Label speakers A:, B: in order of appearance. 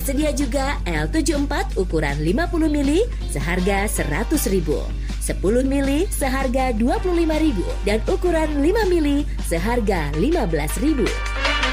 A: Tersedia juga L74 ukuran 50 mili seharga Rp100.000, 10 mili seharga Rp25.000, dan ukuran 5 mili seharga Rp15.000.